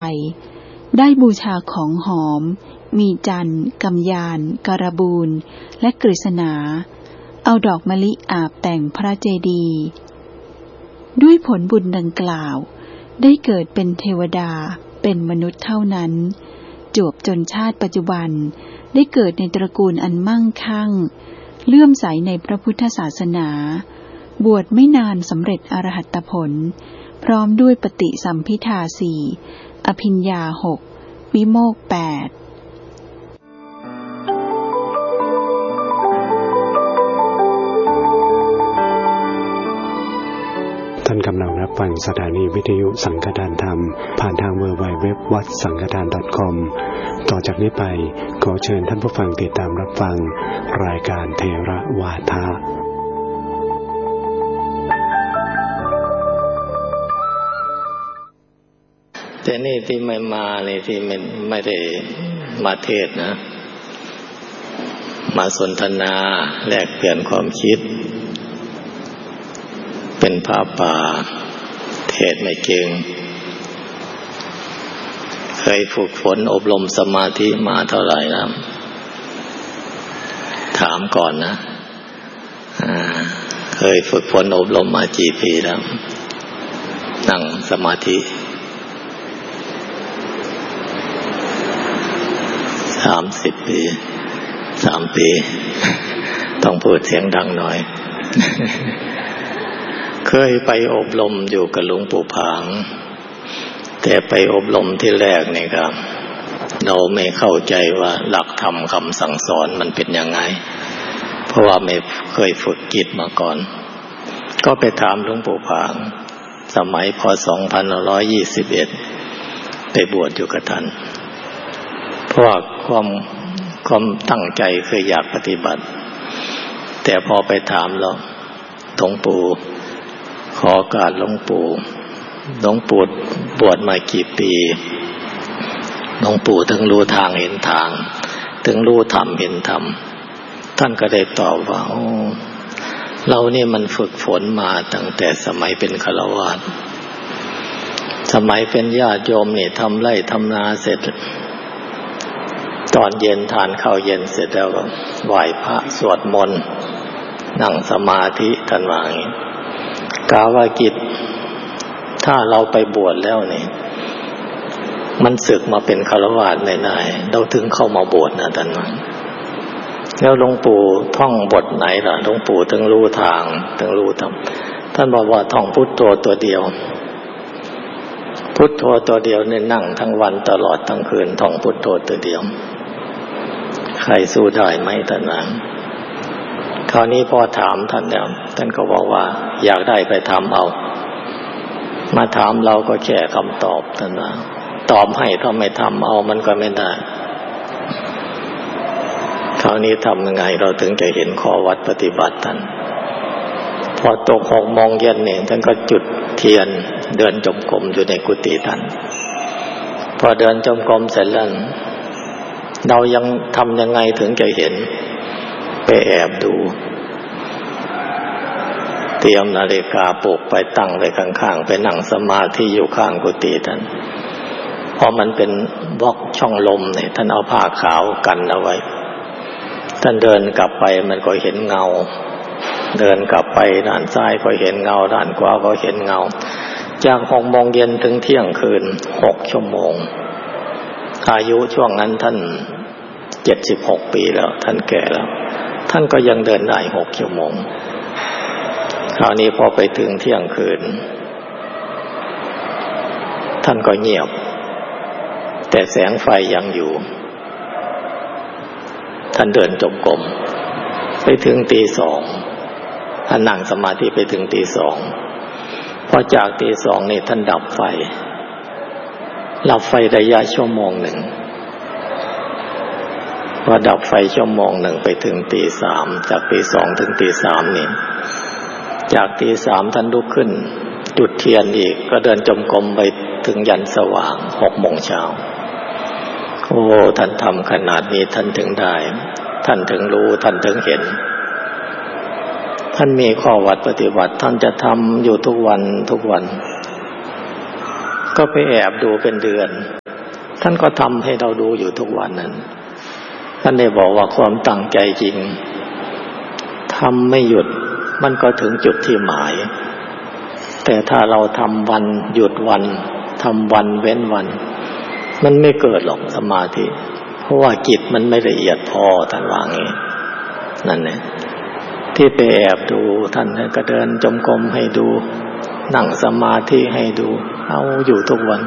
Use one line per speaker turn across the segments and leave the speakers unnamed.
ได้บูชาของหอมมีจันทร์กำยานการบูลและกฤษณาเอาดอกมะลิอาบแต่งพระเจดีย์ด้วยผลบุญดังกล่าวได้เกิดเป็นเทวดาเป็นมนุษย์เท่านั้นจวบจนชาติปัจจุบันได้เกิดในตระกูลอันมั่งคั่งเลื่อมใสในพระพุทธศาสนาบวชไม่นานสำเร็จอรหัตผลพร้อมด้วยปฏิสัมภิทาสี่อภิญญา6วิโมกข์8
ท่านกำลังรับฟังสถานีวิทยุสังฆทานธรรมผ่านทาง www.wadsangkhathan.com ต่อจากนี้ไปขอเชิญท่านผู้ฟังติดตามรับฟังรายการเทระวาทะ
แต่นี่ที่ไม่มานี่ที่ไม่ได้มาเทศนะมาสนทนาแลกเปลี่ยนความคิดเป็นพระป่าเทศไม่เก่งเคยฝึกฝนอบรมสมาธิมาเท่าไหร่นะถามก่อนนะเคยฝึกฝนอบรมมากี่ปีแล้วนั่งสมาธิ30 ปี3 ปีต้องพูดเสียงดังหน่อย เคยไปอบรมอยู่กับหลวงปู่ผางแต่ไปอบรมที่แรกนี่ครับเราไม่เข้าใจว่าหลักธรรมคำสั่งสอนมันเป็นยังไงเพราะว่าไม่เคยฝึกจิตมาก่อนก็ไปถามหลวงปู่ผางสมัยพ.2521ไปบวชอยู่กับท่านเพราะว่าความตั้งใจคืออยากปฏิบัติแต่พอไปถามแล้วหลวงปู่ขอโอกาสหลวงปู่บวชมากี่ปีหลวงปู่ถึงรู้ทางเห็นทางถึงรู้ธรรมเห็นธรรมท่านก็ได้ตอบว่าเรานี่มันฝึกฝนมาตั้งแต่สมัยเป็นฆราวาสสมัยเป็นญาติโยมนี่ทำไร่ทำนาเสร็จตอนเย็นทานข้าวเย็นเสร็จแล้วก็ไหว้พระสวดมนต์นั่งสมาธิท่านว่าอย่างนี้กาว่ากิจถ้าเราไปบวชแล้วนี่มันสึกมาเป็นฆราวาสไม่ได้เราถึงเข้ามาบวชนะท่านว่าแล้วหลวงปู่ท่องบทไหนล่ะหลวงปู่ถึงรู้ทางถึงรู้ธรรมท่านบอกว่าท่องพุทโธตัวเดียวพุทโธตัวเดียวเนี่ยนั่งทั้งวันตลอดทั้งคืนท่องพุทโธตัวเดียวใครสู้ได้ไหมท่านว่าคราวนี้พอถามท่านแล้วท่านก็บอกว่าอยากได้ไปทำเอามาถามเราก็แค่คำตอบท่านว่าตอบให้ถ้าไม่ทำเอามันก็ไม่ได้คราวนี้ทำยังไงเราถึงจะเห็นข้อวัดปฏิบัติท่านพอตก6 โมงเย็นเนี่ยท่านก็จุดเทียนเดินจงกรมอยู่ในกุฏิท่านพอเดินจงกรมเสร็จแล้วเรายังทำยังไงถึงจะเห็นไปแอบดูเตรียมนาฬิกาปลุกไปตั้งไว้ข้างๆไปนั่งสมาธิอยู่ข้างกุฏิท่านเพราะมันเป็นบล็อกช่องลมเนี่ยท่านเอาผ้าขาวกันเอาไว้ท่านเดินกลับไปมันก็เห็นเงาเดินกลับไปด้านซ้ายก็เห็นเงาด้านขวาก็เห็นเงาจาก6 โมงเย็นถึงเที่ยงคืน6 ชั่วโมงอายุช่วงนั้นท่าน76 ปีแล้วท่านแก่แล้วท่านก็ยังเดินได้6 ชั่วโมงคราวนี้พอไปถึงเที่ยงคืนท่านก็เงียบแต่แสงไฟยังอยู่ท่านเดินจงกรมไปถึงตี 2ท่านนั่งสมาธิไปถึงตี 2พอจากตี 2นี่ท่านดับไฟระยะชั่วโมงหนึ่งพอดับไฟชั่วโมงหนึ่งไปถึงตี 3จากตี 2ถึงตี 3นี่จากตี 3ท่านลุกขึ้นจุดเทียนอีกก็เดินจงกรมไปถึงยันสว่าง6 โมงเช้าโอ้ท่านทำขนาดนี้ท่านถึงได้ท่านถึงรู้ท่านถึงเห็นท่านมีข้อวัดปฏิบัติท่านจะทำอยู่ทุกวันก็ไปแอบดูเป็นเดือนท่านก็ทำให้เราดูอยู่ทุกวันนั้นท่านได้บอกว่าความตั้งใจจริงทำไม่หยุดมันก็ถึงจุดที่หมายแต่ถ้าเราทำวันหยุดวันทำวันเว้นวันมันไม่เกิดหรอกสมาธิเพราะว่าจิตมันไม่ละเอียดพอท่านว่างี้นั่นแหละที่ไปแอบดูท่านก็เดินจงกรมให้ดูนั่งสมาธิให้ดูเอาอยู่ทุกวัน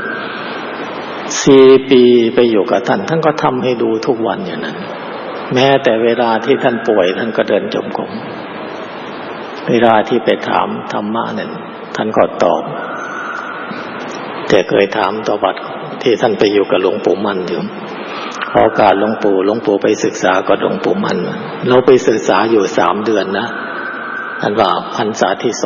4 ปีไปอยู่กับท่านก็ทำให้ดูทุกวันอย่างนั้นแม้แต่เวลาที่ท่านป่วยท่านก็เดินจงกรมเวลาที่ไปถามธรรมะเนี่ยท่านก็ตอบแต่เคยถามต่อบัดที่ท่านไปอยู่กับหลวงปู่มั่นอยู่ขอการหลวงปู่ไปศึกษากับหลวงปู่มั่นเราไปศึกษาอยู่3 เดือนนะท่านว่าพรรษาที่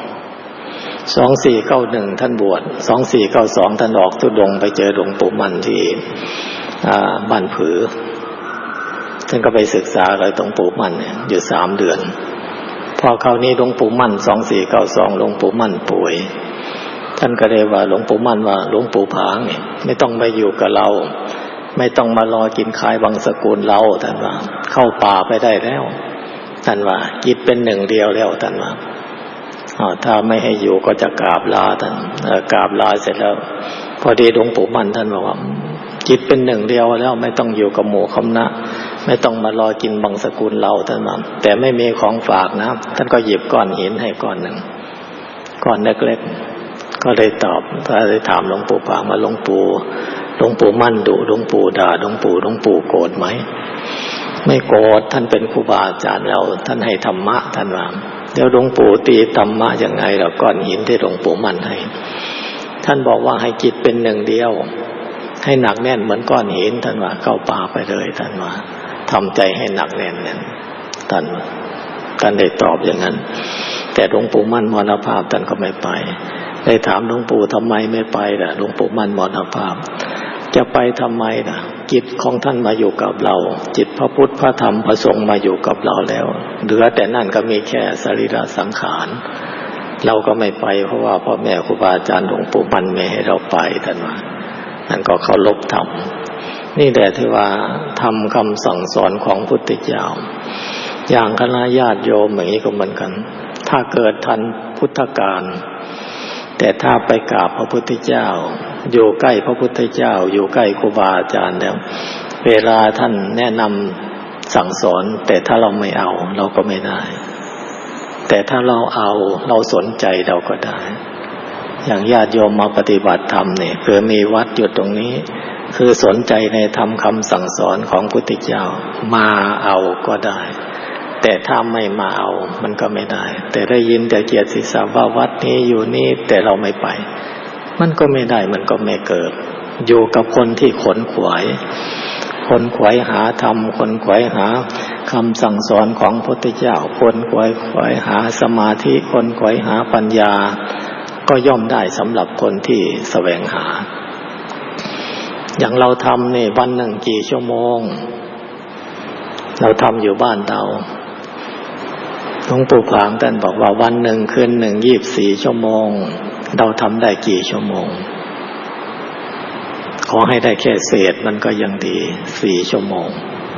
2491ท่านบวช2492ท่านออกธุดงค์ไปเจอหลวงปู่มั่นที่บ้านผือท่านก็ไปศึกษากับหลวงปู่มั่นอยู่3 เดือนพอคราวนี้หลวงปู่มั่น2492หลวงปู่มั่นป่วยท่านก็เลยว่าหลวงปู่มั่นว่าหลวงปู่ผางเนี่ยไม่ต้องมาอยู่กับเราไม่ต้องมารอกินคายวังสกุลเราท่านว่าเข้าป่าไปได้แล้วท่านว่าจิตเป็นหนึ่งเดียวแล้วท่านว่าถ้าไม่ให้อยู่ก็จะกราบลาท่านกราบลาเสร็จแล้วพอดีหลวงปู่มั่นท่านบอกว่าจิตเป็นหนึ่งเดียวแล้วไม่ต้องอยู่กับหมู่คณะไม่ต้องมารอกินบังสกุลเราท่านว่าแต่ไม่มีของฝากนะท่านก็หยิบก้อนหินให้ก้อนหนึ่งก้อนเล็กๆก็เลยตอบเลยถามหลวงปู่ผางมาหลวงปู่มั่นดุหลวงปู่ด่าหลวงปู่โกรธไหมไม่โกรธท่านเป็นครูบาอาจารย์เราท่านให้ธรรมะท่านว่าเดี๋ยวหลวงปู่ตีธรรมะยังไงเราก้อนหินที่หลวงปู่มั่นให้ท่านบอกว่าให้จิตเป็นหนึ่งเดียวให้หนักแน่นเหมือนก้อนหินท่านว่าเข้าป่าไปเลยท่านว่าทำใจให้หนักแน่นนั้นท่านได้ตอบอย่างนั้นแต่หลวงปู่มั่นมรณภาพท่านก็ไม่ไปได้ถามหลวงปู่ทำไมไม่ไปล่ะหลวงปู่มั่นมรณภาพจะไปทำไมล่ะจิตของท่านมาอยู่กับเราจิตพระพุทธพระธรรมพระสงฆ์มาอยู่กับเราแล้วเหลือแต่นั่นก็มีแค่สรีระสังขารเราก็ไม่ไปเพราะว่าพ่อแม่ครูบาอาจารย์หลวงปู่มั่นไม่ให้เราไปท่านว่านั่นก็เคารพธรรมนี่แหละที่ว่าทำคำสั่งสอนของพุทธเจ้าอย่างคณะญาติโยมอย่างนี้ก็เหมือนกันถ้าเกิดทันพุทธกาลแต่ถ้าไปกราบพระพุทธเจ้าอยู่ใกล้พระพุทธเจ้าอยู่ใกล้ครูบาอาจารย์แล้วเวลาท่านแนะนำสั่งสอนแต่ถ้าเราไม่เอาเราก็ไม่ได้แต่ถ้าเราเอาเราสนใจเราก็ได้อย่างญาติโยมมาปฏิบัติธรรมเนี่ยเพื่อมีวัดอยู่ตรงนี้คือสนใจในธรรมคำสั่งสอนของพระพุทธเจ้ามาเอาก็ได้แต่ถ้าไม่มาเอามันก็ไม่ได้แต่ได้ยินแต่เกียรติศัพท์ว่าวัดนี้อยู่นี่แต่เราไม่ไปมันก็ไม่ได้มันก็ไม่เกิดอยู่กับคนที่ขนขวายหาธรรมขนขวายหาคำสั่งสอนของพระพุทธเจ้าขนขวายหาสมาธิขนขวายหาปัญญาก็ย่อมได้สำหรับคนที่แสวงหาอย่างเราทำนี่วันหนึ่งกี่ชั่วโมงเราทำอยู่บ้านเราหลวงปู่ผางท่านบอกว่าวันหนึ่งคืนหนึ่ง24 ชั่วโมงเราทำได้กี่ชั่วโมงขอให้ได้แค่เศษมันก็ยังดี4 ชั่วโมง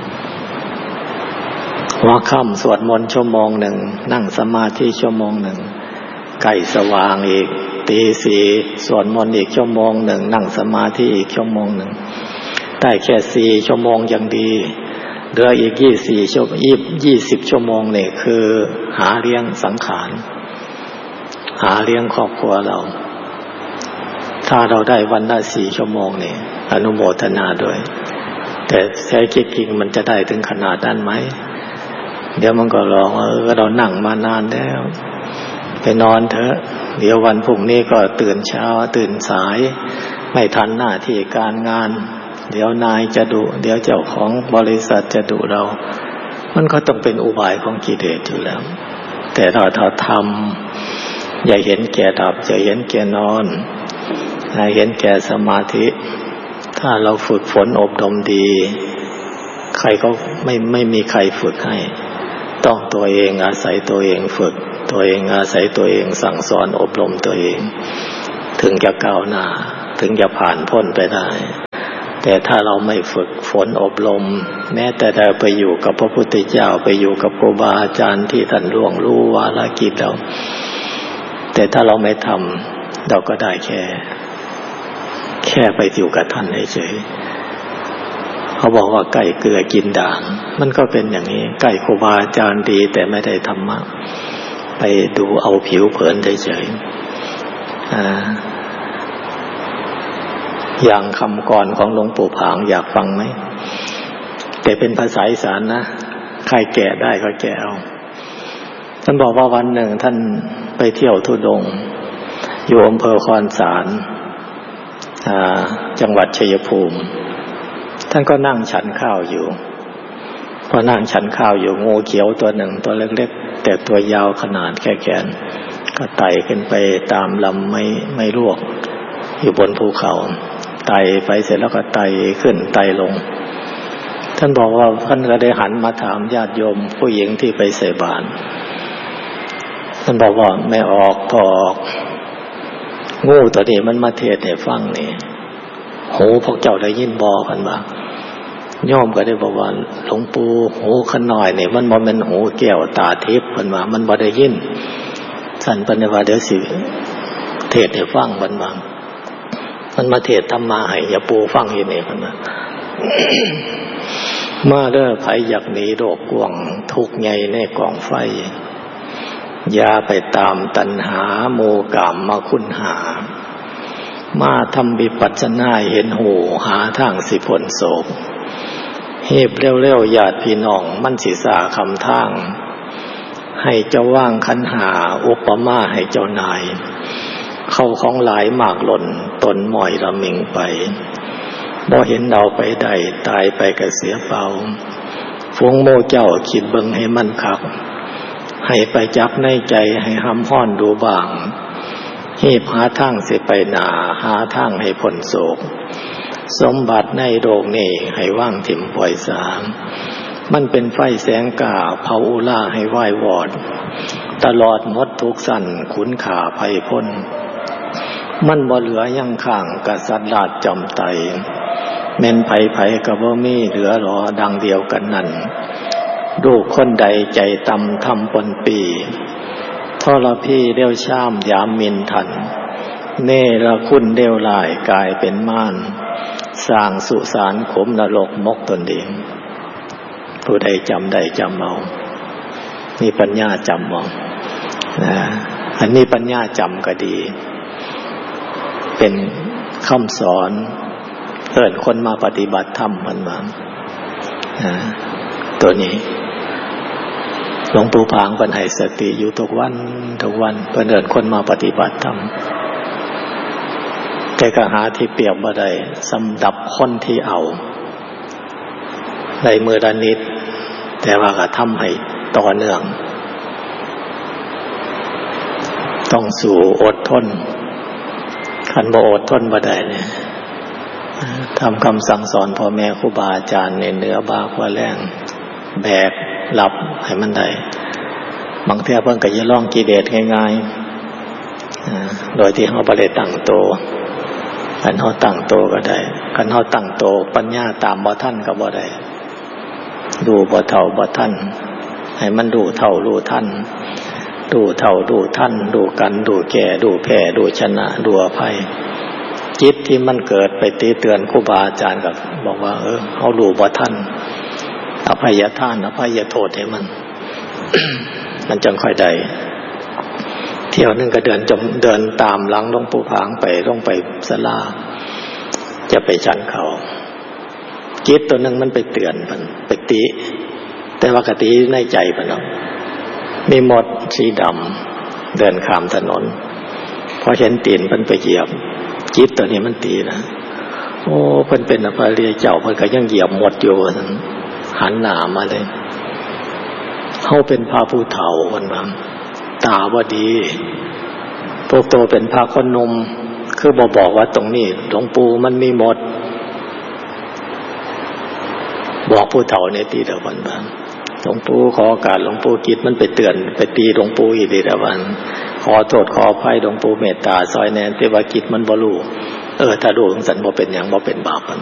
หัวค่ำสวดมนต์ชั่วโมงหนึ่งนั่งสมาธิชั่วโมงหนึ่งใกล้สว่างอีกตี 4สวดมนต์อีกชั่วโมงหนึ่งนั่งสมาธิอีกชั่วโมงหนึ่งได้แค่4 ชั่วโมงยังดีเหลืออีก20 ชั่วโมงเนี่ยคือหาเลี้ยงสังขารหาเลี้ยงครอบครัวเราถ้าเราได้วันละ4 ชั่วโมงเนี่ยอนุโมทนาด้วยแต่แท้จริงมันจะได้ถึงขนาดนั้นไหมเดี๋ยวมันก็ร้องเรานั่งมานานแล้วไปนอนเถอะเดี๋ยววันพรุ่งนี้ก็ตื่นเช้าตื่นสายไม่ทันหน้าที่การงานเดี๋ยวนายจะดุเดี๋ยวเจ้าของบริษัทจะดุเรามันก็ต้องเป็นอุบายของกิเลสอยู่แล้วแต่ถ้าทำอย่าเห็นแก่ดับอย่าเห็นแก่นอนอย่าเห็นแก่สมาธิถ้าเราฝึกฝนอบรมดีใครก็ไม่มีใครฝึกให้ต้องตัวเองอาศัยตัวเองฝึกตัวเองอาศัยตัวเองสั่งสอนอบรมตัวเองถึงจะก้าวหน้าถึงจะผ่านพ้นไปได้แต่ถ้าเราไม่ฝึกฝนอบรมแม้แต่ได้ไปอยู่กับพระพุทธเจ้าไปอยู่กับครูบาอาจารย์ที่ท่านล่วงรู้วาระกิจเราแต่ถ้าเราไม่ทำเราก็ได้แค่ไปอยู่กับท่านเฉยๆเขาบอกว่าไก่เกลือกินด่างมันก็เป็นอย่างนี้ไก่ครูบาอาจารย์ดีแต่ไม่ได้ธรรมะไปดูเอาผิวเผินเฉยๆอย่างคำกรของหลวงปู่ผางอยากฟังไหมแต่เป็นภาษาอีสานนะใครแก่ได้ก็แก่เอาท่านบอกว่าวันหนึ่งท่านไปเที่ยวธุดงค์อยู่อำเภอคอนสารจังหวัดชัยภูมิท่านก็นั่งฉันข้าวอยู่พอนั่งฉันข้าวอยู่งูเขียวตัวหนึ่งตัวเล็กๆแต่ตัวยาวขนาดแค่แขนก็ไต่ขึ้นไปตามลำไม่ลวกอยู่บนภูเขาไต่ไปเสร็จแล้วก็ไต่ขึ้นไต่ลงท่านบอกว่าท่านก็ได้หันมาถามญาติโยมผู้หญิงที่ไปใส่บาตรท่านบอกว่าไม่ออกพอออกงูตัวนี้มันมาเทศให้ฟังนี่หูพวกเจ้าได้ยินบ่กันบ้างย่อมก็ได้บอกว่าหลวงปู่หูขน้อยนี่มันบ่แม่นหูแก้วตาทิพย์เพิ่นว่ามันบ่ได้ยินสั่นเพิ่นว่าเดี๋ยวสิเทศให้ฟังเพิ่นว่ามันมาเทศธรรมะให้อย่าปู่ฟังอยู่นี่เพิ่นว่ามาเด้อไผอยากหนีโรคกวางทุกข์ใหญ่ในกองไฟอย่าไปตามตัณหาโมกามมาคุณหามาทำวิปัสสนาเห็นหูหาทางสิพ้นโศกเฮ็บเร็วๆญาติพี่น้องมันสิสาคำทางให้เจ้าว่างขันหาอุปมาให้เจ้านายเข้าของหลายมากหล่นตนหม่อยละมิงไปบ่เห็นเราไปได้ตายไปก็เสียเปล่าฝูงโมเจ้าคิดเบิ่งให้มันคักให้ไปจับในใจให้ห้ำห้อนดูบ้างหีบหาทางสิไปหนาหาทางให้พ้นโศกสมบัติในโลกนี้ให้ว่างถิ่มปล่อยสางมันเป็นไฟแสงกาเผาอุล่าให้ไหว้วอดตลอดหมดทุกสั่นขุนขาภัยพ้นมันบ่เหลือยังข้างกษัตริย์ราชจำไตแม่นไผก็บ่มีเหลือหรอดังเดียวกันนั่นลูกคนใดใจต่ำทำปนปีทรพีเลี้ยวช่ามยามมินทันเนรคุณเลี้ยวลายกลายเป็นม่านสร้างสุสานขมนรกมกตนเองผู้ใดจำได้จำเอามีปัญญาจำเอาอันนี้ปัญญาจำก็ดีเป็นคำสอนเอิ้นคนมาปฏิบัติธรรมมันมาตัวนี้หลวงปู่ผางเพิ่นให้สติอยู่ทุกวันเพิ่นเอิ้นคนมาปฏิบัติธรรมแต่ก็หาที่เปรียบบ่ได้สำหรับคนที่เอาในมือละนิดแต่ว่าก็ทำให้ต่อเนื่องต้องสู้อดทนคันบ่อดทนบ่ได้เนี่ยทำคำสั่งสอนพ่อแม่ครูบาอาจารย์เหนือบากว่าแรงแบกรับให้มันได้บางเที่ยเพิ่นก็อย่าลองกิเลสง่ายๆโดยที่เฮาบ่ได้ตั้งโตคันเฮาตั้งโตก็ได้คันเฮาตั้งโตปัญญาตามบ่ทันก็บ่ได้ดูบ่เท่าบ่ทันให้มันดูเท่ารู้ทันดูเท่าดูทันดูกันดูแก่ดูแพ้ดูชนะดูอภัยจิตที่มันเกิดไปตีเตือนครูบาอาจารย์ก็บอกว่าเฮารู้บ่ทันอภัยทานอภัยโทษให้มัน มันจังค่อยได้เที่ยวนึงก็เดินตามหลังหลวงปู่ผางไปลงไปศาลาจะไปฉันเขาจิตตัวนึงมันไปเตือนมันไปติแต่ว่ากติในใจมันเนาะมีมดสีดำเดินข้ามถนนพอเห็นตีนมันไปเหยียบจิตตัวนี้มันตีนะโอ้เพิ่นเป็นอภัยเรียเจ้าเพิ่นก็ยังเหยียบมดอยู่หันหน้ามาเลยเฮาเป็นพระผู้เฒ่าเพิ่นว่าตาบ่ดีพวกโตเป็นพระคนหนุ่มคือบ่บอกว่าตรงนี้หลวงปู่มันมีมดบอกผู้เฒ่าในที่เดียวกันว่าหลวงปู่ขอโอกาสหลวงปู่กิจมันไปเตือนไปตีหลวงปู่อีกทีละวันขอโทษขออภัยหลวงปู่เมตตาซอยแนนแต่ว่ากิจมันบ่รู้ไปถ้ารู้ของสันบ่เป็นอย่างบ่เป็นบาป